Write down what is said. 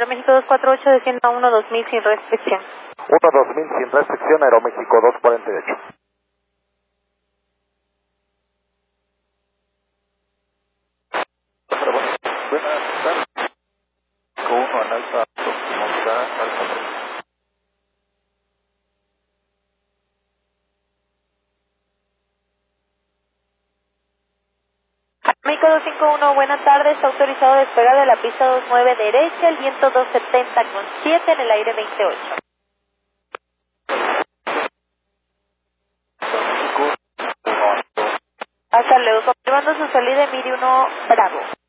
México 248 desciende a 1-2000 sin restricción. 1-2000 sin restricción, Aeroméxico 248. Buenas tardes. Con 1 en alta, proximidad, alta. México 251, buenas tardes, está autorizado a despegar de la pista 29 derecha, el viento 270 con 7 en el aire 28. Hasta luego, confirmando su salida, Emiri 1 Bravo.